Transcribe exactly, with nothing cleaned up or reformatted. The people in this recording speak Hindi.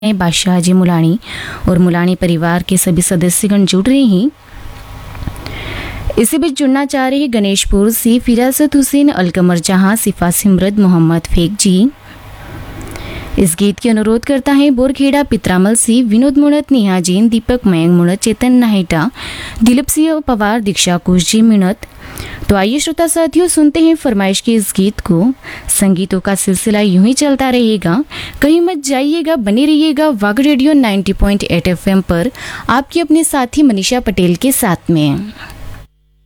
हैं बादशाह जी मुलानी और मुलानी परिवार के सभी सदस्यगण जुड़ रहे हैं। इसी बीच जुड़ना चाह रहे हैं गणेशपुर से फिरासत हुसैन, अलकमर जहां, सिफा सिमरत, मोहम्मद फेक जी। इस गीत की अनुरोध करता है बोरखेड़ा पित्रामल से विनोद मुणत, नेहा जैन, दीपक मयंक मुणत, चेतन नाहेटा, दिलीप सिंह पवार, दीक्षा कुश जी मिणत। तो आइए श्रोता साथियों सुनते हैं फरमाइश के इस गीत को। संगीतों का सिलसिला यूं ही चलता रहेगा, कहीं मत जाइएगा, बने रहिएगा वाग रेडियो नब्बे पॉइंट आठ एफ एम पर आपकी अपने साथी मनीषा पटेल के साथ में।